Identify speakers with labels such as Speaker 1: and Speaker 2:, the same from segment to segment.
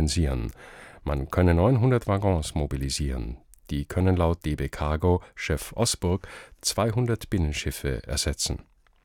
Speaker 1: kompensieren. Man könne 900 Waggons mobilisieren. Die können laut DB Cargo-Chef Osburg 200 Binnenschiffe ersetzen.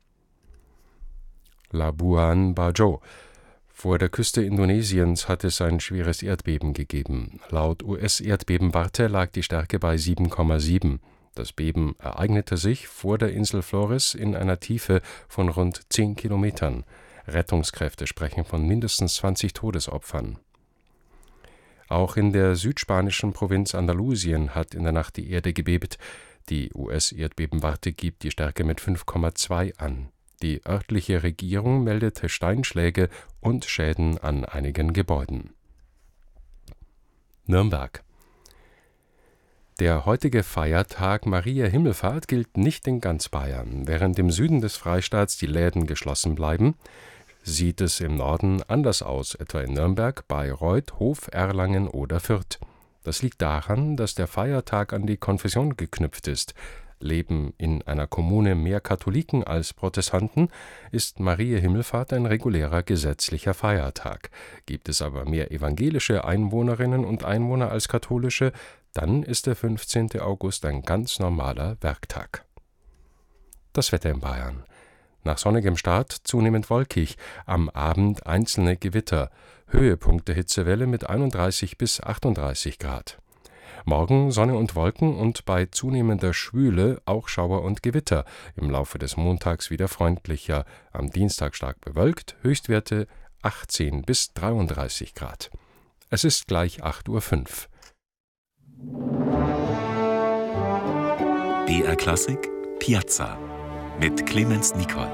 Speaker 1: Labuan Bajo. Vor der Küste Indonesiens hat es ein schweres Erdbeben gegeben. Laut US-Erdbebenwarte lag die Stärke bei 7,7. Das Beben ereignete sich vor der Insel Flores in einer Tiefe von rund 10 Kilometern. Rettungskräfte sprechen von mindestens 20 Todesopfern. Auch in der südspanischen Provinz Andalusien hat in der Nacht die Erde gebebt. Die US-Erdbebenwarte gibt die Stärke mit 5,2 an. Die örtliche Regierung meldete Steinschläge und Schäden an einigen Gebäuden. Nürnberg. Der heutige Feiertag Mariä Himmelfahrt gilt nicht in ganz Bayern. Während im Süden des Freistaats die Läden geschlossen bleiben, sieht es im Norden anders aus, etwa in Nürnberg, Bayreuth, Hof, Erlangen oder Fürth. Das liegt daran, dass der Feiertag an die Konfession geknüpft ist. Leben in einer Kommune mehr Katholiken als Protestanten, ist Mariä Himmelfahrt ein regulärer gesetzlicher Feiertag. Gibt es aber mehr evangelische Einwohnerinnen und Einwohner als katholische, dann ist der 15. August ein ganz normaler Werktag. Das Wetter in Bayern. Nach sonnigem Start zunehmend wolkig, am Abend einzelne Gewitter, Höhepunkt der Hitzewelle mit 31 bis 38 Grad. Morgen Sonne und Wolken und bei zunehmender Schwüle auch Schauer und Gewitter. Im Laufe des Montags wieder freundlicher. Am Dienstag stark bewölkt, Höchstwerte 18 bis 33 Grad. Es ist gleich 8:05 Uhr.
Speaker 2: BR Klassik Piazza mit Clemens Nicol.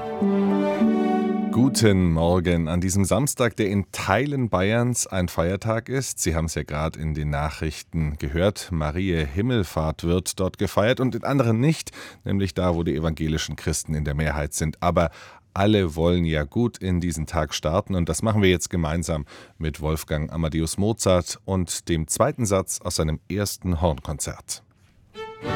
Speaker 3: Guten Morgen an diesem Samstag, der in Teilen Bayerns ein Feiertag ist. Sie haben es ja gerade in den Nachrichten gehört. Mariä Himmelfahrt wird dort gefeiert und in anderen nicht, nämlich da, wo die evangelischen Christen in der Mehrheit sind. Aber alle wollen ja gut in diesen Tag starten und das machen wir jetzt gemeinsam mit Wolfgang Amadeus Mozart und dem zweiten Satz aus seinem ersten Hornkonzert.